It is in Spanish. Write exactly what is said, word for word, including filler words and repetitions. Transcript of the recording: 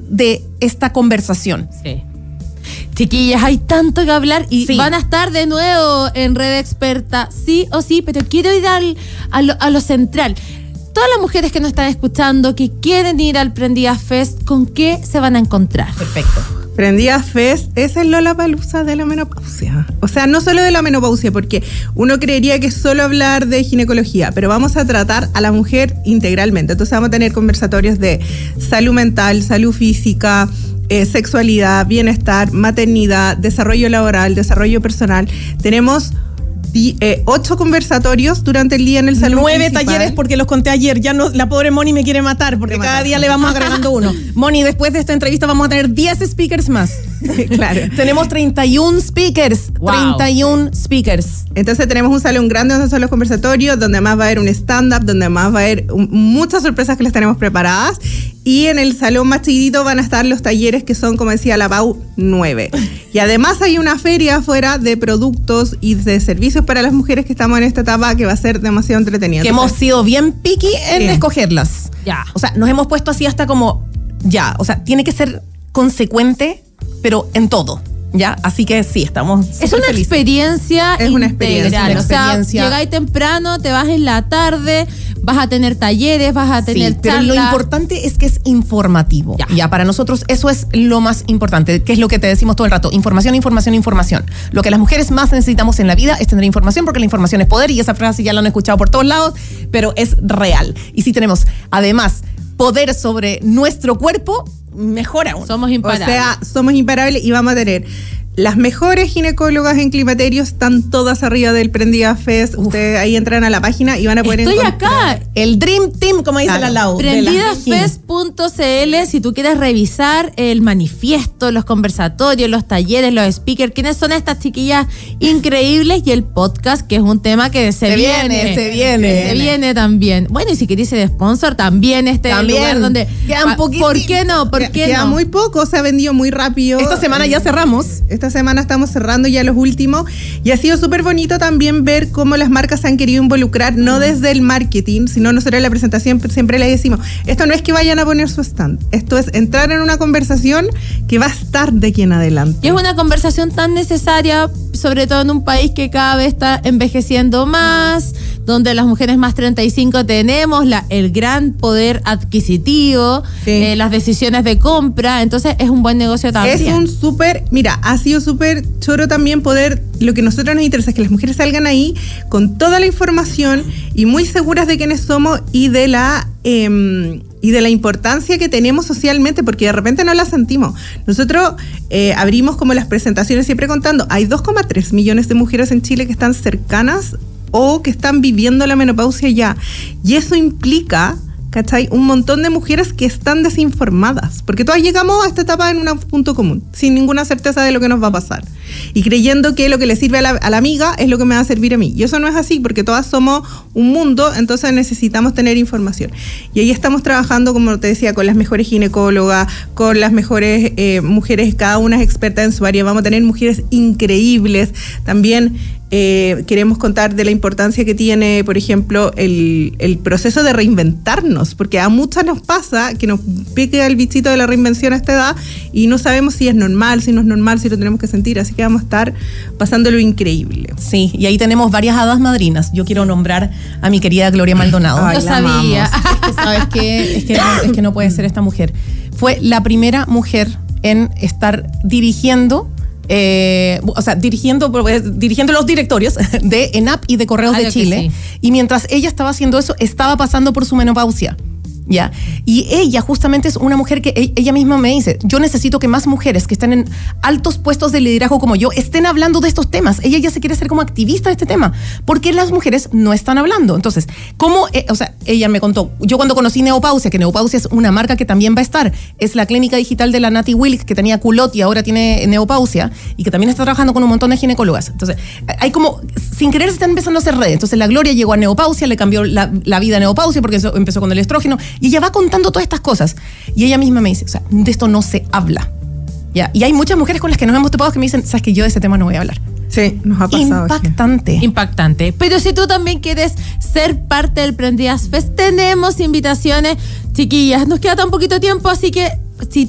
de esta conversación. Sí. Chiquillas, hay tanto que hablar y sí. van a estar de nuevo en Red Experta, sí o sí, pero quiero ir al, a, lo, a lo central. Todas las mujeres que nos están escuchando, que quieren ir al Prendidas Fest, ¿con qué se van a encontrar? Perfecto. Prendidas Fest es el Lollapalooza de la menopausia. O sea, no solo de la menopausia, porque uno creería que es solo hablar de ginecología, pero vamos a tratar a la mujer integralmente. Entonces vamos a tener conversatorios de salud mental, salud física, eh, sexualidad, bienestar, maternidad, desarrollo laboral, desarrollo personal. Tenemos Di, eh, ocho conversatorios durante el día en el salón Nueve principal. talleres, porque los conté ayer. Ya no, la pobre Moni me quiere matar, porque cada día le vamos agregando uno. Moni, después de esta entrevista vamos a tener diez speakers más. Claro. Tenemos treinta y uno speakers. Wow. treinta y uno speakers. Entonces tenemos un salón grande donde son los conversatorios, donde además va a haber un stand-up, donde además va a haber un, muchas sorpresas que les tenemos preparadas. Y en el salón más chiquitito van a estar los talleres que son, como decía la Pau, nueve. Y además hay una feria afuera de productos y de servicios para las mujeres que estamos en esta etapa que va a ser demasiado entretenida. Que Entonces, hemos sido bien picky en sí. escogerlas. Ya. O sea, nos hemos puesto así hasta como, ya, o sea, tiene que ser consecuente, pero en todo. Ya, así que sí, estamos Es una felices. experiencia Es una experiencia, integral. una O sea, experiencia. llegáis temprano, te vas en la tarde, vas a tener talleres, vas a tener Sí, pero charlas. lo importante es que es informativo. Ya. ya, para nosotros eso es lo más importante, que es lo que te decimos todo el rato, información, información, información. Lo que las mujeres más necesitamos en la vida es tener información, porque la información es poder, y esa frase ya la han escuchado por todos lados, pero es real. Y si tenemos, además, poder sobre nuestro cuerpo, mejor aún. Somos imparables. O sea, somos imparables y vamos a tener las mejores ginecólogas en climaterio, están todas arriba del Prendidas Fest. Uf. Ustedes ahí entran a la página y van a poder Estoy encontrar acá. El Dream Team, como dice Claro. la Lau. Prendidas Fest punto c l si tú quieres revisar el manifiesto, los conversatorios, los talleres, los speakers, quiénes son estas chiquillas increíbles y el podcast, que es un tema que se, Se viene, viene, se viene. Se viene también. Bueno, y si querés ser sponsor, también este También. lugar donde... Quedan poquitín. ¿Por qué no? ¿Por qué Queda no? muy poco, se ha vendido muy rápido. Esta semana ya cerramos. Esta semana estamos cerrando ya los últimos y ha sido súper bonito también ver cómo las marcas se han querido involucrar, no desde el marketing, sino nosotros en la presentación siempre les decimos, esto no es que vayan a poner su stand, esto es entrar en una conversación que va a estar de aquí en adelante. Y es una conversación tan necesaria, sobre todo en un país que cada vez está envejeciendo más, donde las mujeres más treinta y cinco tenemos la, el gran poder adquisitivo, Sí. eh, las decisiones de compra, entonces es un buen negocio también. Es un súper, mira, ha sido súper choro también poder, lo que a nosotros nos interesa es que las mujeres salgan ahí con toda la información y muy seguras de quiénes somos y de la eh, y de la importancia que tenemos socialmente, porque de repente no la sentimos. Nosotros eh, abrimos como las presentaciones siempre contando, hay dos coma tres millones de mujeres en Chile que están cercanas o que están viviendo la menopausia ya, y eso implica, ¿cachai? Un montón de mujeres que están desinformadas, porque todas llegamos a esta etapa en un punto común, sin ninguna certeza de lo que nos va a pasar, y creyendo que lo que le sirve a la, a la amiga es lo que me va a servir a mí, y eso no es así, porque todas somos un mundo, entonces necesitamos tener información, y ahí estamos trabajando, como te decía, con las mejores ginecólogas, con las mejores eh, mujeres, cada una es experta en su área, vamos a tener mujeres increíbles, también Eh, queremos contar de la importancia que tiene, por ejemplo, el, el proceso de reinventarnos, porque a muchas nos pasa que nos pique el bichito de la reinvención a esta edad y no sabemos si es normal, si no es normal, si lo tenemos que sentir, así que vamos a estar pasándolo increíble. Sí, y ahí tenemos varias hadas madrinas. Yo quiero nombrar a mi querida Gloria Maldonado. Ay, lo sabía. Es que, ¿sabes qué? Es que, no, es que no puede ser esta mujer. Fue la primera mujer en estar dirigiendo Eh, o sea, dirigiendo, dirigiendo los directorios de ENAP y de Correos Algo de Chile. sí. Y mientras ella estaba haciendo eso, estaba pasando por su menopausia. ¿Ya? Y ella justamente es una mujer que ella misma me dice, yo necesito que más mujeres que están en altos puestos de liderazgo como yo estén hablando de estos temas. Ella ya se quiere ser como activista de este tema, porque las mujeres no están hablando. Entonces, ¿cómo? Eh, o sea, ella me contó, yo cuando conocí Neopausia, que Neopausia es una marca que también va a estar, es la clínica digital de la Nati Wilk, que tenía Culot y ahora tiene Neopausia, y que también está trabajando con un montón de ginecólogas. Entonces, hay como, sin querer se están empezando a hacer redes. Entonces, la Gloria llegó a Neopausia, le cambió la, la vida a Neopausia, porque eso empezó con el estrógeno, y ella va contando todas estas cosas. Y ella misma me dice, o sea, de esto no se habla. ¿Ya? Y hay muchas mujeres con las que nos hemos topado que me dicen, sabes que yo de ese tema no voy a hablar. Sí, nos ha pasado. Impactante. Sí. Impactante. Pero si tú también quieres ser parte del Prendidas Fest, tenemos invitaciones, chiquillas. Nos queda tan poquito tiempo, así que si